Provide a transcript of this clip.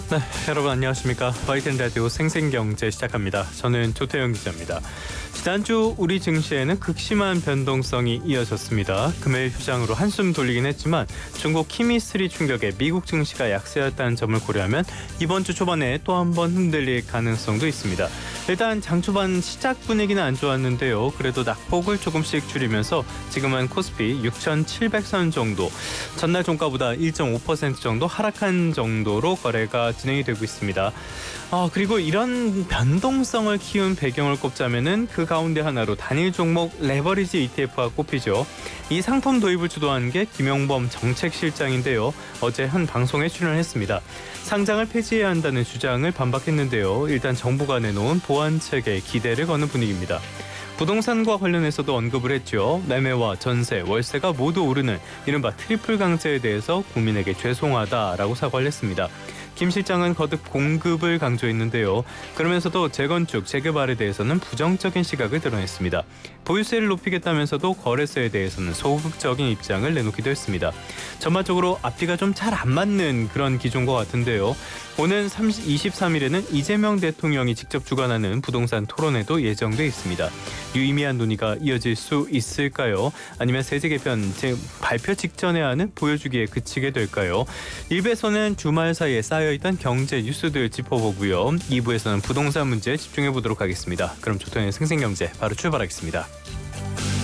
네, 여러분 안녕하십니까. YTN 라디오 생생경제 시작합니다. 저는 조태영 기자입니다. 지난주 우리 증시에는 극심한 변동성이 이어졌습니다. 금요일 휴장으로 한숨 돌리긴 했지만 중국 키미3 충격에 미국 증시가 약세였다는 점을 고려하면 이번 주 초반에 또 한 번 흔들릴 가능성도 있습니다. 일단 장 초반 시작 분위기는 안 좋았는데요. 그래도 낙폭을 조금씩 줄이면서 지금은 코스피 6,700선 정도, 전날 종가보다 1.5% 정도 하락한 정도로 거래가 진행이 되고 있습니다. 그리고 이런 변동성을 키운 배경을 꼽자면은 그 가운데 하나로 단일 종목 레버리지 ETF가 꼽히죠. 이 상품 도입을 주도한 게 김용범 정책실장인데요. 어제 한 방송에 출연을 했습니다. 상장을 폐지해야 한다는 주장을 반박했는데요. 일단 정부가 내놓은 보완책에 기대를 거는 분위기입니다. 부동산과 관련해서도 언급을 했죠. 매매와 전세, 월세가 모두 오르는 이른바 트리플 강세에 대해서 국민에게 죄송하다라고 사과를 했습니다. 김 실장은 거듭 공급을 강조했는데요. 그러면서도 재건축, 재개발에 대해서는 부정적인 시각을 드러냈습니다. 보유세를 높이겠다면서도 거래세에 대해서는 소극적인 입장을 내놓기도 했습니다. 전반적으로 앞뒤가 좀 잘 안 맞는 그런 기조인 것 같은데요. 오는 23일에는 이재명 대통령이 직접 주관하는 부동산 토론회도 예정돼 있습니다. 유의미한 논의가 이어질 수 있을까요? 아니면 세제 개편 발표 직전에 하는 보여주기에 그치게 될까요? 1부에서는 주말 사이에 쌓여있던 경제 뉴스들 짚어보고요. 2부에서는 부동산 문제에 집중해보도록 하겠습니다. 그럼 조태현의 생생경제 바로 출발하겠습니다.